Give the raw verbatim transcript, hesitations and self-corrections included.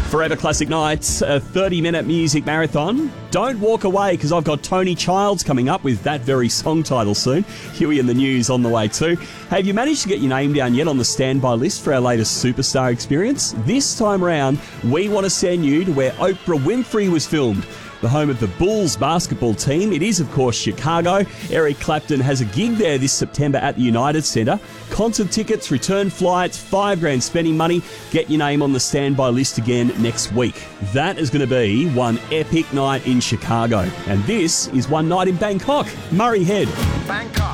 Forever Classic Nights, a thirty-minute music marathon. Don't walk away because I've got Tony Childs coming up with that very song title soon. Huey and the News on the way too. Hey, have you managed to get your name down yet on the standby list for our latest Superstar experience? This time round, we want to send you to where Oprah Winfrey was filmed. The home of the Bulls basketball team. It is, of course, Chicago. Eric Clapton has a gig there this September at the United Centre. Concert tickets, return flights, five grand spending money. Get your name on the standby list again next week. That is going to be one epic night in Chicago. And this is one night in Bangkok. Murray Head. Bangkok.